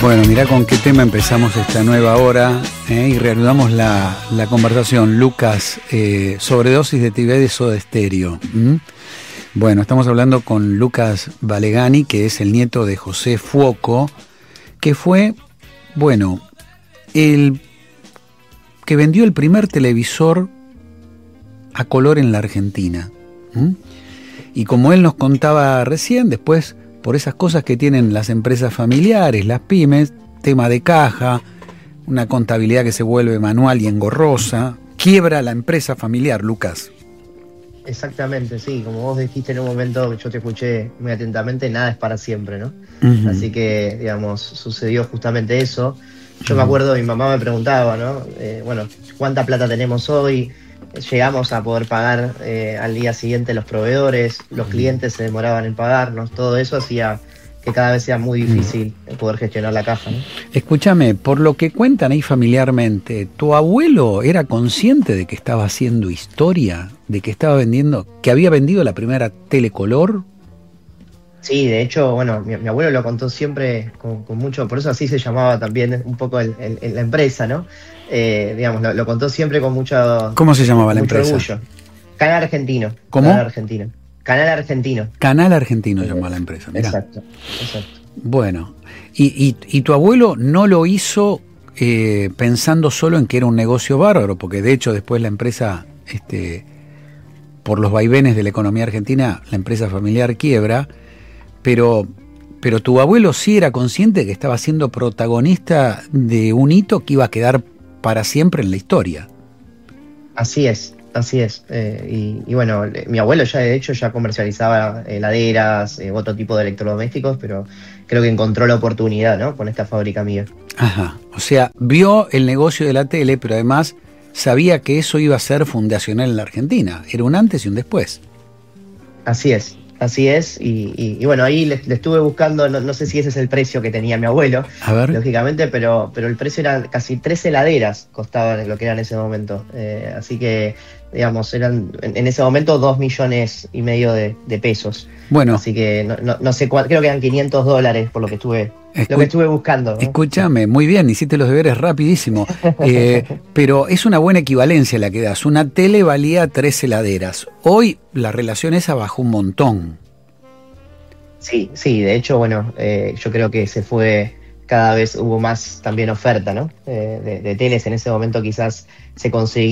Bueno, mirá con qué tema empezamos esta nueva hora y reanudamos la conversación. Lucas, sobredosis de tibiares o de estéreo. Bueno, estamos hablando con Lucas Valegani, que es el nieto de José Fuoco, que fue, bueno, el que vendió el primer televisor a color en la Argentina. Y como él nos contaba recién, después, por esas cosas que tienen las empresas familiares, las pymes, tema de caja, una contabilidad que se vuelve manual y engorrosa, quiebra la empresa familiar, Lucas. Exactamente, sí, como vos dijiste en un momento, yo te escuché muy atentamente, nada es para siempre, ¿no? Así que, digamos, sucedió justamente eso. Yo me acuerdo, mi mamá me preguntaba, ¿no? Bueno, ¿cuánta plata tenemos hoy? Llegamos a poder pagar al día siguiente los proveedores, los clientes se demoraban en pagarnos, todo eso hacía que cada vez sea muy difícil poder gestionar la caja, ¿no? Escúchame, por lo que cuentan ahí familiarmente, ¿tu abuelo era consciente de que estaba haciendo historia? ¿De que estaba vendiendo, que había vendido la primera telecolor? Sí, de hecho, bueno, mi abuelo lo contó siempre con mucho, por eso así se llamaba también un poco la empresa, ¿no? Digamos, lo contó siempre con mucho... ¿Cómo se llamaba la empresa? Orgullo. Canal Argentino. ¿Cómo? Canal Argentino. Canal Argentino. Canal Argentino llamó a la empresa, mirá. Exacto. Bueno, y tu abuelo no lo hizo pensando solo en que era un negocio bárbaro, porque de hecho después la empresa, por los vaivenes de la economía argentina, la empresa familiar quiebra, pero tu abuelo sí era consciente de que estaba siendo protagonista de un hito que iba a quedar para siempre en la historia. Así es. Y bueno, mi abuelo ya de hecho ya comercializaba heladeras, otro tipo de electrodomésticos, pero creo que encontró la oportunidad, ¿no? Con esta fábrica mía. Ajá, o sea, vio el negocio de la tele, pero además sabía que eso iba a ser fundacional en la Argentina. Era un antes y un después. Así es. Y bueno, ahí le estuve buscando, no sé si ese es el precio que tenía mi abuelo, a ver, lógicamente, pero el precio era casi 3 heladeras costaban lo que era en ese momento. Así que, digamos, eran en ese momento 2,5 millones de pesos. Bueno. Así que no sé cuánto, creo que eran $500 por lo que estuve buscando, ¿no? Escúchame, muy bien, hiciste los deberes rapidísimo, pero es una buena equivalencia la que das. Una tele valía 3 heladeras. Hoy la relación esa bajó un montón. Sí, de hecho, bueno, yo creo que cada vez hubo más también oferta, ¿no? De teles en ese momento quizás se conseguía